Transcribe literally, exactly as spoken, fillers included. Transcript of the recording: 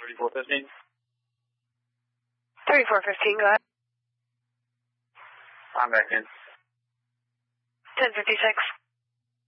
thirty-four fifteen. thirty-four fifteen, go ahead. I'm back in. ten fifty-six.